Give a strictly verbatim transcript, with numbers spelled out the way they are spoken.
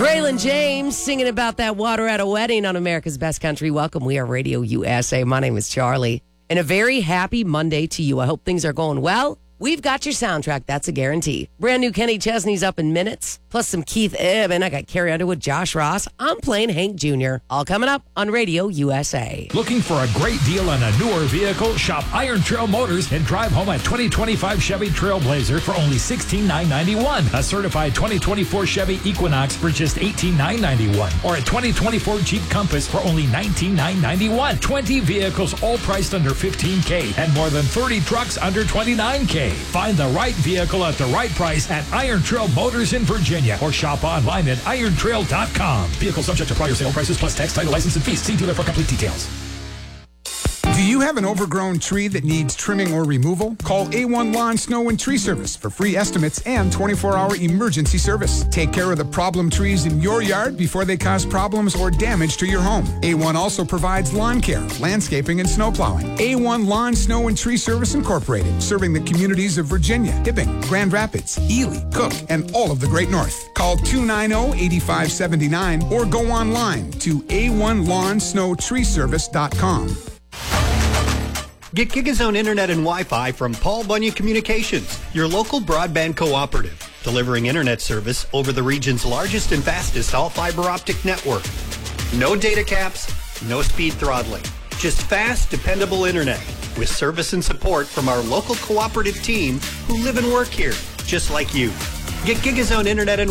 Braylon James singing about that water at a wedding on America's Best Country. Welcome. We are Radio U S A. My name is Charlie. And a very happy Monday to you. I hope things are going well. We've got your soundtrack. That's a guarantee. Brand new Kenny Chesney's up in minutes. Plus some Keith Ebb. And I got Carrie Underwood, Josh Ross. I'm playing Hank Junior All coming up on Radio U S A. Looking for a great deal on a newer vehicle? Shop Iron Trail Motors and drive home a twenty twenty-five Chevy Trailblazer for only sixteen thousand nine hundred ninety-one dollars. A certified twenty twenty-four Chevy Equinox for just eighteen thousand nine hundred ninety-one dollars. Or a twenty twenty-four Jeep Compass for only nineteen thousand nine hundred ninety-one dollars. twenty vehicles all priced under fifteen thousand dollars and more than thirty trucks under twenty-nine thousand dollars. Find the right vehicle at the right price at Iron Trail Motors in Virginia or shop online at iron trail dot com. Vehicle subject to prior sale prices plus tax, title, license, and fees. See dealer for complete details. Do you have an overgrown tree that needs trimming or removal? Call A one Lawn, Snow, and Tree Service for free estimates and twenty-four hour emergency service. Take care of the problem trees in your yard before they cause problems or damage to your home. A one also provides lawn care, landscaping, and snow plowing. A one Lawn, Snow, and Tree Service Incorporated, serving the communities of Virginia, Hibbing, Grand Rapids, Ely, Cook, and all of the Great North. Call two nine zero, eight five seven nine or go online to A one lawn snow tree service dot com. Get GigaZone Internet and Wi-Fi from Paul Bunyan Communications, your local broadband cooperative, delivering internet service over the region's largest and fastest all-fiber optic network. No data caps, no speed throttling, just fast, dependable internet with service and support from our local cooperative team who live and work here, just like you. Get GigaZone Internet and